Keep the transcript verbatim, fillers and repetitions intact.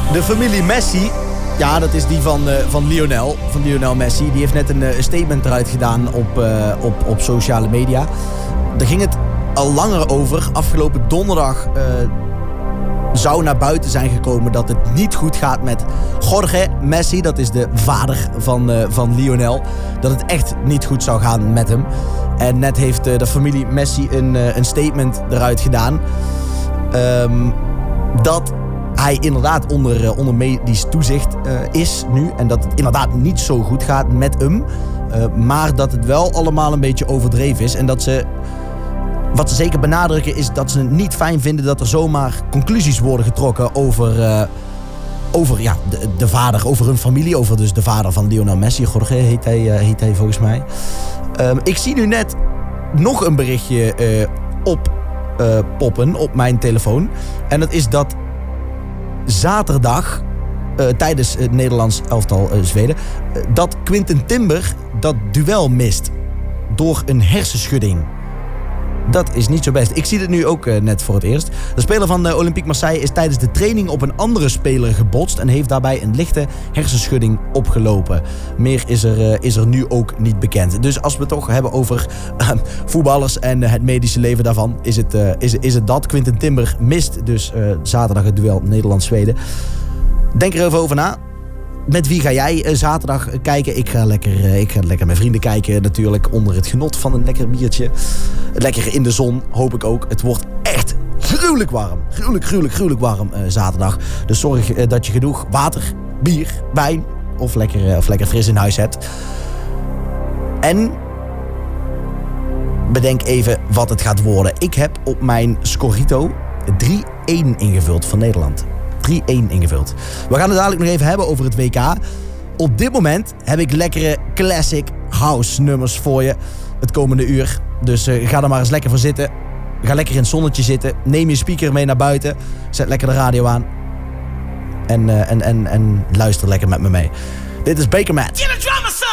De familie Messi, ja, dat is die van, uh, van Lionel, van Lionel Messi. Die heeft net een, een statement eruit gedaan op, uh, op, op sociale media. Daar ging het al langer over. Afgelopen donderdag uh, zou naar buiten zijn gekomen dat het niet goed gaat met Jorge Messi. Dat is de vader van, uh, van Lionel. Dat het echt niet goed zou gaan met hem. En net heeft uh, de familie Messi een, uh, een statement eruit gedaan. Um, dat hij inderdaad onder, uh, onder medisch toezicht uh, is nu. En dat het inderdaad niet zo goed gaat met hem. Uh, maar dat het wel allemaal een beetje overdreven is. En dat ze, wat ze zeker benadrukken, is dat ze het niet fijn vinden dat er zomaar conclusies worden getrokken over, uh, over ja, de, de vader, over hun familie. Over dus de vader van Lionel Messi. Jorge heet hij, uh, heet hij volgens mij. Uh, ik zie nu net nog een berichtje uh, op uh, poppen op mijn telefoon. En dat is dat zaterdag, uh, tijdens het Nederlands elftal uh, Zweden, uh, dat Quinten Timber dat duel mist door een hersenschudding. Dat is niet zo best. Ik zie dit nu ook uh, net voor het eerst. De speler van uh, Olympique Marseille is tijdens de training op een andere speler gebotst en heeft daarbij een lichte hersenschudding opgelopen. Meer is er, uh, is er nu ook niet bekend. Dus als we het toch hebben over uh, voetballers en uh, het medische leven daarvan, is het, uh, is, is het dat. Quinten Timber mist dus uh, zaterdag het duel Nederland-Zweden. Denk er even over na. Met wie ga jij uh, zaterdag kijken? Ik ga, lekker, uh, ik ga lekker met vrienden kijken natuurlijk. Onder het genot van een lekker biertje. Lekker in de zon, hoop ik ook. Het wordt echt gruwelijk warm. Gruwelijk, gruwelijk, gruwelijk warm uh, zaterdag. Dus zorg uh, dat je genoeg water, bier, wijn of lekker, uh, of lekker fris in huis hebt. En bedenk even wat het gaat worden. Ik heb op mijn Scorito drie één ingevuld van Nederland. drie één ingevuld. We gaan het dadelijk nog even hebben over het W K. Op dit moment heb ik lekkere classic house nummers voor je het komende uur. Dus uh, ga er maar eens lekker voor zitten. Ga lekker in het zonnetje zitten. Neem je speaker mee naar buiten. Zet lekker de radio aan. En, uh, en, en, en luister lekker met me mee. Dit is Baker Matt.